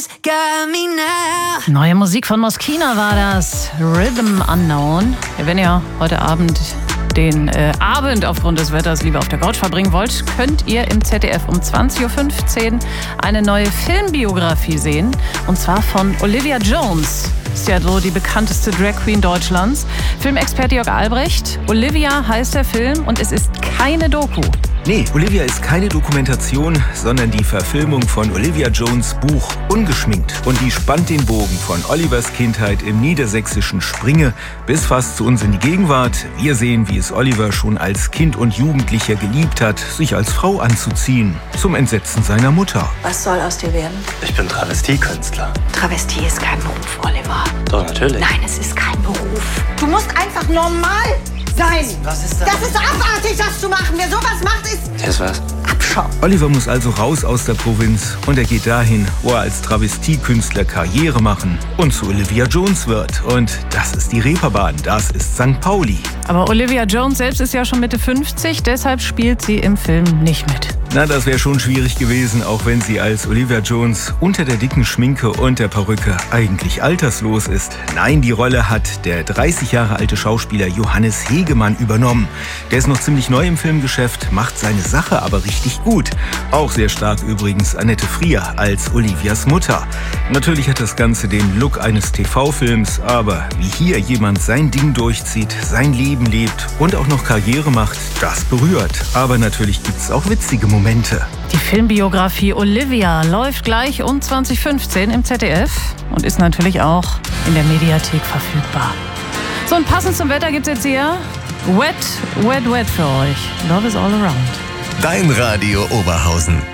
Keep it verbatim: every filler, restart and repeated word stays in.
Neue Musik von Moschino war das. Rhythm Unknown. Wenn ihr heute Abend den äh, Abend aufgrund des Wetters lieber auf der Couch verbringen wollt, könnt ihr im Z D F um zwanzig Uhr fünfzehn eine neue Filmbiografie sehen. Und zwar von Olivia Jones. Ist ja so die bekannteste Drag Queen Deutschlands. Filmexperte Jörg Albrecht. Olivia heißt der Film und es ist keine Doku. Nee, Olivia ist keine Dokumentation, sondern die Verfilmung von Olivia Jones' Buch Ungeschminkt. Und die spannt den Bogen von Olivers Kindheit im niedersächsischen Springe bis fast zu uns in die Gegenwart. Wir sehen, wie es Oliver schon als Kind und Jugendlicher geliebt hat, sich als Frau anzuziehen. Zum Entsetzen seiner Mutter. Was soll aus dir werden? Ich bin Travestiekünstler. Travestie ist kein Beruf, Oliver. Doch, natürlich. Nein, es ist kein Beruf. Du musst einfach normal sein. Was ist das? Das ist abartig, das zu machen. Wer sowas macht, ist Das was? Abschau. Oliver muss also raus aus der Provinz und er geht dahin, wo er als Travestiekünstler Karriere machen und zu Olivia Jones wird. Und das ist die Reeperbahn, das ist Sankt Pauli. Aber Olivia Jones selbst ist ja schon Mitte fünfzig, deshalb spielt sie im Film nicht mit. Na, das wäre schon schwierig gewesen, auch wenn sie als Olivia Jones unter der dicken Schminke und der Perücke eigentlich alterslos ist. Nein, die Rolle hat der dreißig Jahre alte Schauspieler Johannes Hegemann übernommen. Der ist noch ziemlich neu im Filmgeschäft, macht seine Sache aber richtig gut. Auch sehr stark übrigens Annette Frier als Olivias Mutter. Natürlich hat das Ganze den Look eines T V-Films, aber wie hier jemand sein Ding durchzieht, sein Leben lebt und auch noch Karriere macht, das berührt. Aber natürlich gibt's auch witzige Momente. Momente. Die Filmbiografie Olivia läuft gleich um zwanzig Uhr fünfzehn im Z D F und ist natürlich auch in der Mediathek verfügbar. So, und passend zum Wetter gibt's jetzt hier Wet, Wet, Wet für euch. Love is all around. Dein Radio Oberhausen.